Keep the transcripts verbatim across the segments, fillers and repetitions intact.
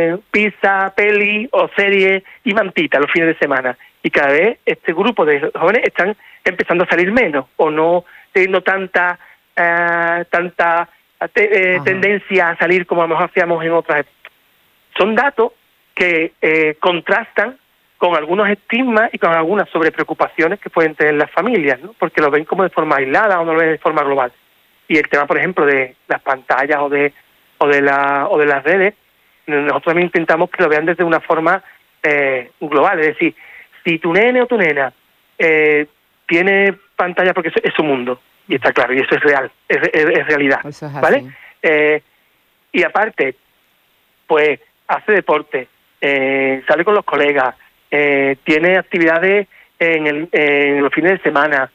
pizza, peli o serie y mantita los fines de semana. Y cada vez este grupo de jóvenes están empezando a salir menos o no teniendo tanta uh, tanta te, eh, tendencia a salir como a lo mejor hacíamos en otras épocas. Son datos que eh, contrastan con algunos estigmas y con algunas sobrepreocupaciones que pueden tener las familias, ¿no? Porque lo ven como de forma aislada o no lo ven de forma global. Y el tema, por ejemplo, de las pantallas o de o de la o de las redes, nosotros también intentamos que lo vean desde una forma eh, global, es decir, si tu nene o tu nena eh, tiene pantalla, porque eso es su mundo, y está claro, y eso es real, es, es, es realidad, eso es ¿vale? Eh, y aparte, pues hace deporte, eh, sale con los colegas, eh, tiene actividades en, el, en los fines de semana,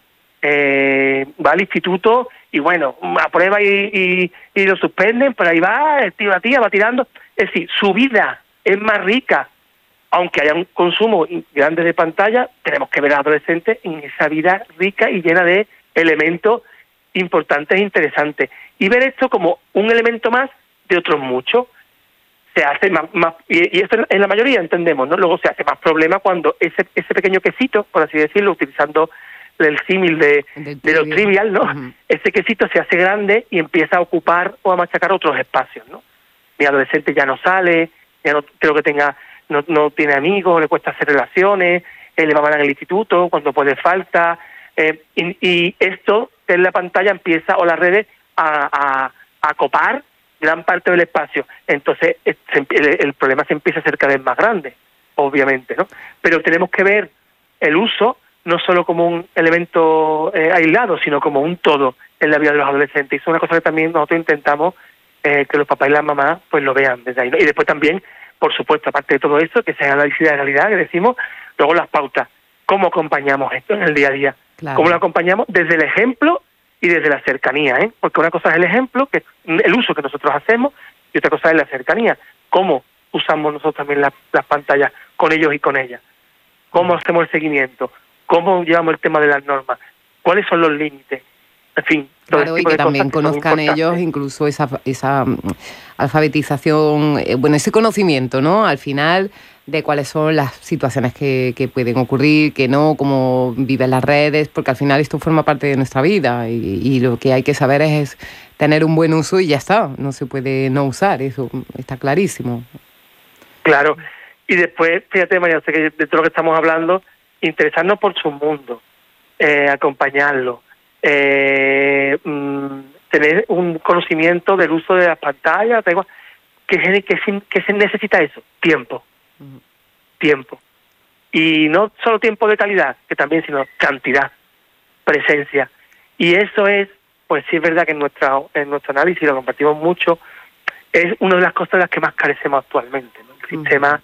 eh, va al instituto y bueno, aprueba y, y, y lo suspenden, pero ahí va, el tío la tía va tirando. Es decir, su vida es más rica, aunque haya un consumo grande de pantalla, tenemos que ver a adolescentes en esa vida rica y llena de elementos importantes e interesantes. Y ver esto como un elemento más de otros muchos. Se hace más, más y, y esto en la mayoría entendemos, ¿no? Luego se hace más problema cuando ese ese pequeño quesito, por así decirlo, utilizando el símil de, de lo trivial, ¿no? Uh-huh. Ese quesito se hace grande y empieza a ocupar o a machacar otros espacios, ¿no? Mi adolescente ya no sale, ya no creo que tenga, no, no tiene amigos, le cuesta hacer relaciones, eh, le va mal en el instituto, cuando puede falta, eh, y, y esto en la pantalla empieza, o las redes, a, a, a copar gran parte del espacio. Entonces el, el problema se empieza a hacer cada vez más grande, obviamente, ¿no? Pero tenemos que ver el uso no solo como un elemento eh, aislado, sino como un todo en la vida de los adolescentes. Y es una cosa que también nosotros intentamos eh, que los papás y las mamás pues lo vean desde ahí, ¿no? Y después también, por supuesto, aparte de todo eso, que sea análisis de realidad, que decimos, luego las pautas. ¿Cómo acompañamos esto en el día a día? Claro. ¿Cómo lo acompañamos? Desde el ejemplo y desde la cercanía, ¿eh? Porque una cosa es el ejemplo, que el uso que nosotros hacemos, y otra cosa es la cercanía. ¿Cómo usamos nosotros también las, las pantallas con ellos y con ellas? ¿Cómo hacemos el seguimiento? ¿Cómo llevamos el tema de las normas? ¿Cuáles son los límites? En fin, todo claro, y que también conozcan ellos incluso esa esa alfabetización, eh, bueno, ese conocimiento, ¿no? Al final, de cuáles son las situaciones que, que pueden ocurrir, que no, cómo viven las redes, porque al final esto forma parte de nuestra vida y, y lo que hay que saber es, es tener un buen uso y ya está, no se puede no usar, eso está clarísimo. Claro, y después, fíjate, María, sé que de todo lo que estamos hablando, interesarnos por su mundo, eh, acompañarlo, eh, mmm, tener un conocimiento del uso de las pantallas, da igual. ¿Qué, qué, qué se necesita eso? Tiempo. Uh-huh. Tiempo. Y no solo tiempo de calidad, que también, sino cantidad, presencia. Y eso es, pues sí es verdad que en, nuestra, en nuestro análisis, lo compartimos mucho, es una de las cosas de las que más carecemos actualmente, ¿no? El uh-huh. sistema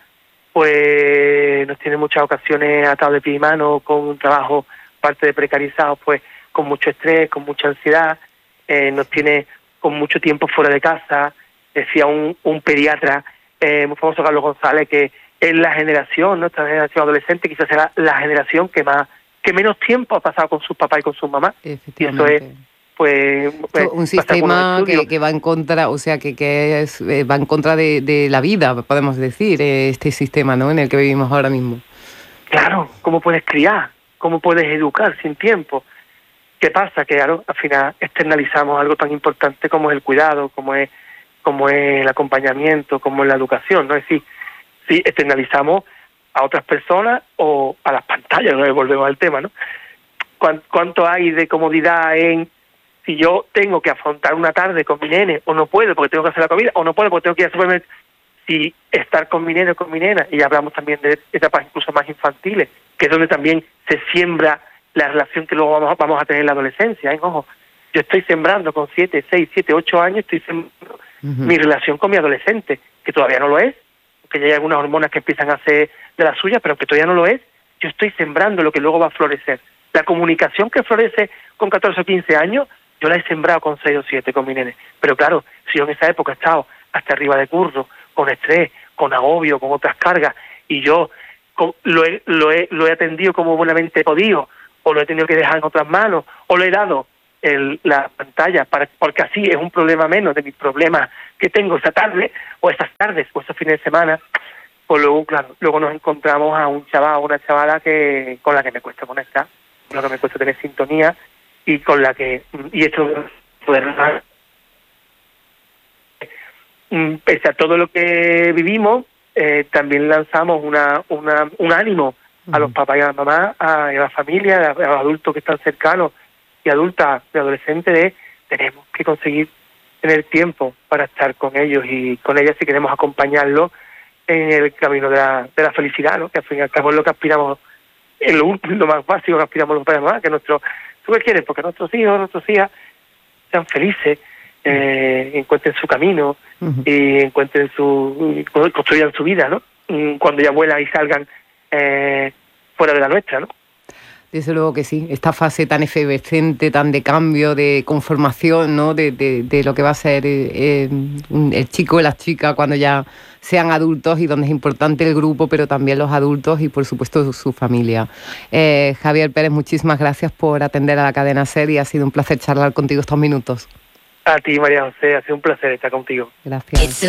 pues nos tiene muchas ocasiones atados de pie y mano, con un trabajo, parte de precarizado, pues con mucho estrés, con mucha ansiedad, eh, nos tiene con mucho tiempo fuera de casa. Decía un, un pediatra eh, muy famoso, Carlos González, que es la generación, nuestra generación adolescente, quizás será la generación que más, que menos tiempo ha pasado con sus papás y con sus mamás. Y eso es, pues, pues un sistema que, que va en contra, o sea, que, que es, eh, va en contra de, de la vida, podemos decir, eh, este sistema, ¿no?, en el que vivimos ahora mismo. Claro, ¿cómo puedes criar? ¿Cómo puedes educar sin tiempo? ¿Qué pasa? Que claro, al final externalizamos algo tan importante como es el cuidado, como es como es el acompañamiento, como es la educación, ¿no? Es decir, si externalizamos a otras personas o a las pantallas, ¿no? Volvemos al tema, ¿no? ¿Cuánto hay de comodidad en si yo tengo que afrontar una tarde con mi nene, o no puedo porque tengo que hacer la comida, o no puedo porque tengo que ir al supermercado? Si estar con mi nene o con mi nena, y hablamos también de etapas incluso más infantiles, que es donde también se siembra la relación que luego vamos, vamos a tener en la adolescencia, ¿eh? Ojo, yo estoy sembrando con siete, seis, siete, ocho años, estoy sembrando uh-huh. mi relación con mi adolescente, que todavía no lo es, que ya hay algunas hormonas que empiezan a hacer de las suyas, pero que todavía no lo es. Yo estoy sembrando lo que luego va a florecer. La comunicación que florece con catorce o quince años, yo la he sembrado con seis o siete con mi nene. Pero claro, si yo en esa época he estado hasta arriba de curro, con estrés, con agobio, con otras cargas, y yo con, lo, he, lo, he, lo he atendido como buenamente he podido, o lo he tenido que dejar en otras manos, o lo he dado el, la pantalla, para, porque así es un problema menos de mis problemas que tengo esa tarde, o esas tardes, o esos fines de semana. Pues luego, claro, luego nos encontramos a un chaval o una chavala que con la que me cuesta conectar, con la que me cuesta tener sintonía, y con la que, y esto puede pese a todo lo que vivimos, eh, también lanzamos una, una un ánimo a los papás y a las mamás, a, a la familia, a, a los adultos que están cercanos y adultas y adolescentes, de tenemos que conseguir tener tiempo para estar con ellos y con ellas si queremos acompañarlos en el camino de la, de la felicidad, ¿no? Que al fin y al cabo es lo que aspiramos, es lo, lo más básico que aspiramos los padres y mamás, que nuestro, ¿tú qué quieres? Porque nuestros hijos, nuestras hijas sean felices, eh, encuentren su camino, uh-huh. y encuentren su, construyan su vida, ¿no? Cuando ya vuelan y salgan eh, fuera de la nuestra, ¿no? Desde luego que sí, esta fase tan efervescente, tan de cambio, de conformación, ¿no? De, de, de lo que va a ser eh, el chico y la chica cuando ya sean adultos, y donde es importante el grupo, pero también los adultos y, por supuesto, su, su familia. Eh, Javier Pérez, muchísimas gracias por atender a la cadena SER y ha sido un placer charlar contigo estos minutos. A ti, María José, ha sido un placer estar contigo. Gracias.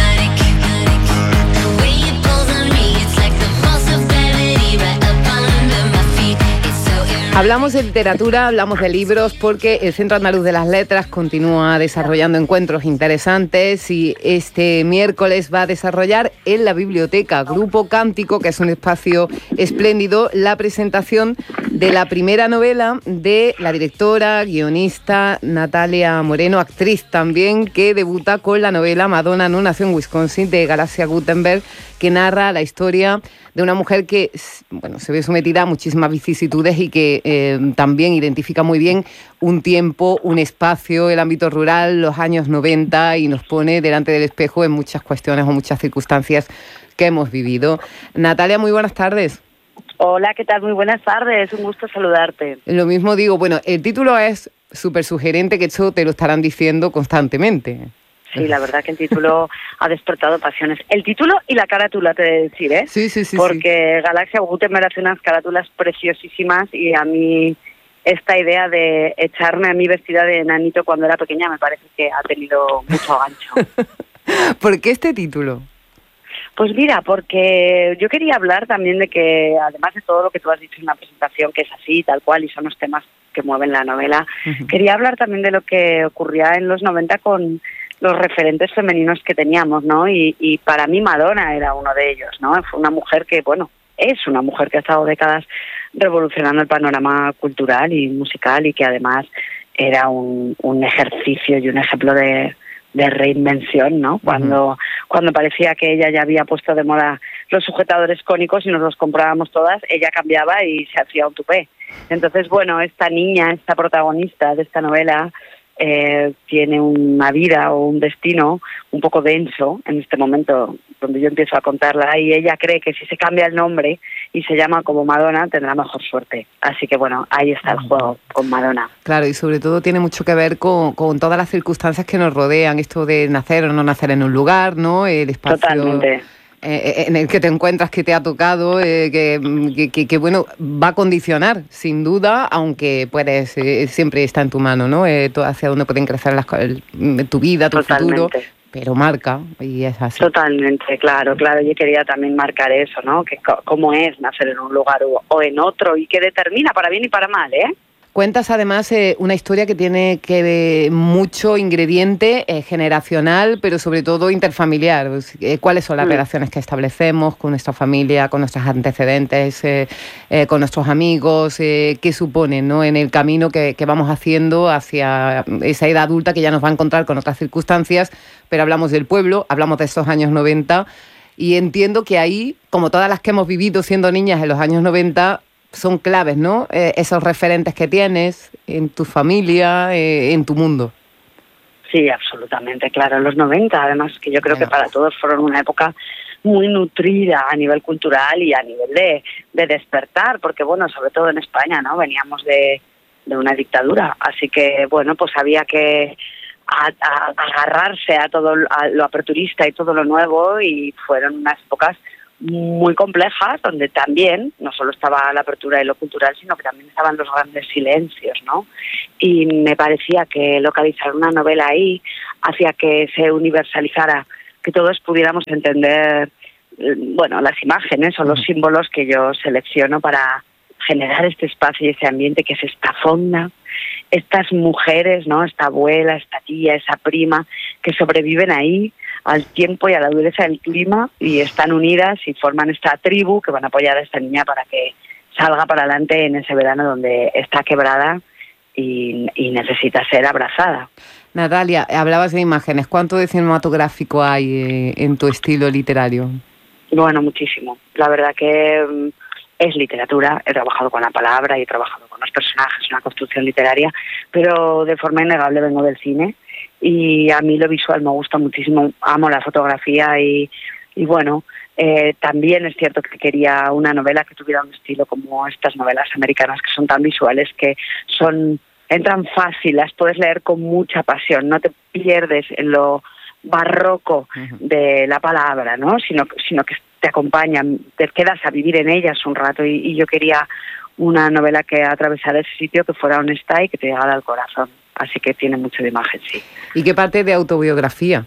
Hablamos de literatura, hablamos de libros, porque el Centro Andaluz de las Letras continúa desarrollando encuentros interesantes y este miércoles va a desarrollar en la biblioteca Grupo Cántico, que es un espacio espléndido, la presentación de la primera novela de la directora, guionista Natalia Moreno, actriz también, que debuta con la novela Madonna no nació en Wisconsin, de Galaxia Gutenberg, que narra la historia de una mujer que, bueno, se ve sometida a muchísimas vicisitudes y que eh, también identifica muy bien un tiempo, un espacio, el ámbito rural, los años noventa, y nos pone delante del espejo en muchas cuestiones o muchas circunstancias que hemos vivido. Natalia, muy buenas tardes. Hola, ¿qué tal? Muy buenas tardes, un gusto saludarte. Lo mismo digo, bueno, el título es súper sugerente, que eso te lo estarán diciendo constantemente. Sí, la verdad que el título ha despertado pasiones. El título y la carátula, te he de decir, ¿eh? Sí, sí, sí. Porque sí. Galaxia Gutenberg hace unas carátulas preciosísimas, y a mí esta idea de echarme a mí vestida de enanito cuando era pequeña me parece que ha tenido mucho gancho. ¿Por qué este título? Pues mira, porque yo quería hablar también de que, además de todo lo que tú has dicho en la presentación, que es así, tal cual, y son los temas que mueven la novela, uh-huh. quería hablar también de lo que ocurría en los noventa con los referentes femeninos que teníamos, ¿no? Y, y para mí Madonna era uno de ellos, ¿no? Fue una mujer que, bueno, es una mujer que ha estado décadas revolucionando el panorama cultural y musical, y que además era un, un ejercicio y un ejemplo de, de reinvención, ¿no? Cuando, uh-huh. cuando parecía que ella ya había puesto de moda los sujetadores cónicos y nos los comprábamos todas, ella cambiaba y se hacía un tupé. Entonces, bueno, esta niña, esta protagonista de esta novela, Eh, tiene una vida o un destino un poco denso en este momento donde yo empiezo a contarla, y ella cree que si se cambia el nombre y se llama como Madonna tendrá mejor suerte. Así que bueno, ahí está el juego con Madonna. Claro, y sobre todo tiene mucho que ver con, con todas las circunstancias que nos rodean, esto de nacer o no nacer en un lugar, ¿no? El espacio... Totalmente. Eh, en el que te encuentras, que te ha tocado, eh, que, que, que, bueno, va a condicionar, sin duda, aunque puedes, eh, siempre está en tu mano, ¿no? Eh, hacia dónde pueden crecer las, el, tu vida, tu Totalmente. futuro, pero marca, y es así. Totalmente, claro, claro. Yo quería también marcar eso, ¿no? Que cómo es nacer en un lugar o, o en otro, y que determina para bien y para mal, ¿eh? Cuentas además eh, una historia que tiene que ver mucho ingrediente eh, generacional, pero sobre todo interfamiliar. Eh, ¿Cuáles son las mm. relaciones que establecemos con nuestra familia, con nuestros antecedentes, eh, eh, con nuestros amigos? Eh, ¿Qué suponen, ¿no? En el camino que, que vamos haciendo hacia esa edad adulta, que ya nos va a encontrar con otras circunstancias? Pero hablamos del pueblo, hablamos de estos años noventa, y entiendo que ahí, como todas las que hemos vivido siendo niñas en los años noventa, son claves, ¿no? Eh, esos referentes que tienes en tu familia, eh, en tu mundo. Sí, absolutamente, claro. En los noventa, además, que yo creo claro. que para todos fueron una época muy nutrida a nivel cultural y a nivel de, de despertar, porque, bueno, sobre todo en España, ¿no? Veníamos de, de una dictadura, así que, bueno, pues había que a, a, agarrarse a todo a lo aperturista y todo lo nuevo, y fueron unas épocas muy complejas, donde también no solo estaba la apertura de lo cultural, sino que también estaban los grandes silencios, ¿no? Y me parecía que localizar una novela ahí hacía que se universalizara, que todos pudiéramos entender, bueno, las imágenes o los símbolos que yo selecciono para generar este espacio y ese ambiente, que es esta fonda, estas mujeres, ¿no? Esta abuela, esta tía, esa prima, que sobreviven ahí al tiempo y a la dureza del clima y están unidas y forman esta tribu que van a apoyar a esta niña para que salga para adelante en ese verano donde está quebrada y, y necesita ser abrazada. Natalia, hablabas de imágenes. ¿Cuánto de cinematográfico hay eh, en tu estilo literario? Bueno, muchísimo. La verdad que um, es literatura. He trabajado con la palabra y he trabajado con los personajes, una construcción literaria, pero de forma innegable vengo del cine. Y a mí lo visual me gusta muchísimo, amo la fotografía y, y bueno, eh, también es cierto que quería una novela que tuviera un estilo como estas novelas americanas que son tan visuales, que son entran fácil, las puedes leer con mucha pasión, no te pierdes en lo barroco de la palabra, ¿no? Sino, sino que te acompañan, te quedas a vivir en ellas un rato y, y yo quería una novela que atravesara ese sitio, que fuera honesta y que te llegara al corazón. Así que tiene mucho de imagen, sí. ¿Y qué parte de autobiografía?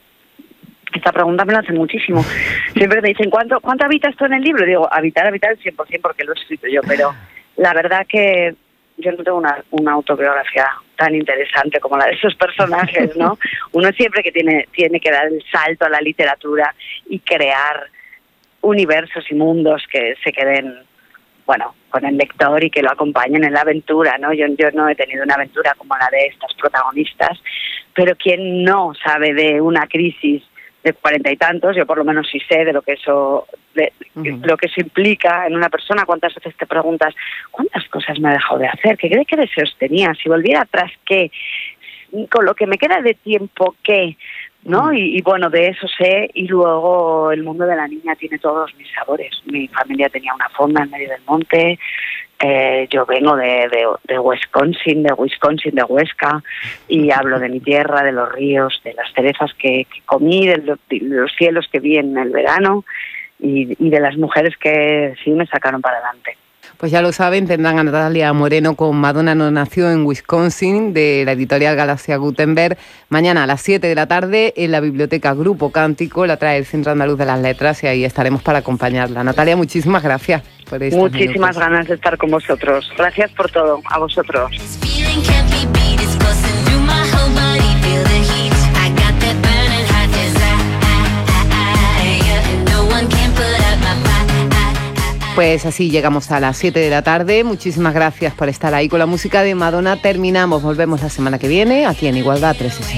Esta pregunta me la hacen muchísimo. Siempre me dicen, ¿cuánto cuánto habitas tú en el libro? Digo, habitar, habitar el cien por ciento porque lo he escrito yo, pero la verdad que yo no tengo una, una autobiografía tan interesante como la de esos personajes, ¿no? Uno siempre que tiene, tiene que dar el salto a la literatura y crear universos y mundos que se queden, bueno, con el lector y que lo acompañen en la aventura, ¿no? Yo, yo no he tenido una aventura como la de estas protagonistas, pero quien no sabe de una crisis de cuarenta y tantos, yo por lo menos sí sé de lo que eso de, uh-huh. lo que eso implica en una persona. ¿Cuántas veces te preguntas cuántas cosas me ha dejado de hacer? ¿Qué, qué deseos tenía? Si volviera atrás, ¿qué? Con lo que me queda de tiempo, ¿qué? ¿No? Y, y bueno, de eso sé. Y luego el mundo de la niña tiene todos mis sabores. Mi familia tenía una fonda en medio del monte. Eh, yo vengo de, de, de Wisconsin, de Wisconsin, de Huesca, y hablo de mi tierra, de los ríos, de las cerezas que, que comí, de los, de los cielos que vi en el verano y, y de las mujeres que sí me sacaron para adelante. Pues ya lo saben, tendrán a Natalia Moreno con Madonna no nació en Wisconsin, de la editorial Galaxia Gutenberg, mañana a las siete de la tarde en la biblioteca Grupo Cántico. La trae el Centro Andaluz de las Letras y ahí estaremos para acompañarla. Natalia, muchísimas gracias por estos Muchísimas minutos. ganas de estar con vosotros. Gracias por todo, a vosotros. Pues así llegamos a las siete de la tarde. Muchísimas gracias por estar ahí. Con la música de Madonna terminamos. Volvemos la semana que viene aquí en Igualdad trescientos sesenta.